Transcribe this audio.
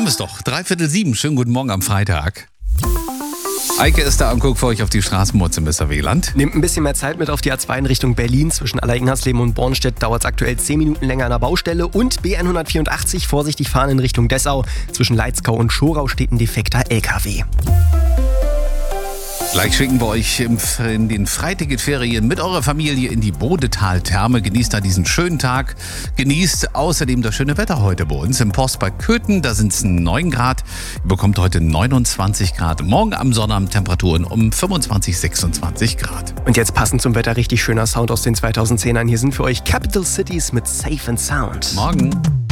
wir es doch. 6:45. Schönen guten Morgen am Freitag. Eike ist da und guckt für euch auf die Straßenmutze im Weserwehland. Nehmt ein bisschen mehr Zeit mit auf die A2 in Richtung Berlin. Zwischen Allerignersleben und Bornstedt dauert es aktuell 10 Minuten länger an der Baustelle. Und B184 vorsichtig fahren in Richtung Dessau. Zwischen Leitzkau und Schorau steht ein defekter LKW. Gleich schicken wir euch in den Freiticket-Ferien mit eurer Familie in die Bodetal-Therme. Genießt da diesen schönen Tag. Genießt außerdem das schöne Wetter heute bei uns im Post bei Köthen. Da sind es 9 Grad. Ihr bekommt heute 29 Grad. Morgen am Sonnabend Temperaturen um 25, 26 Grad. Und jetzt passend zum Wetter richtig schöner Sound aus den 2010ern. Hier sind für euch Capital Cities mit Safe and Sound. Morgen.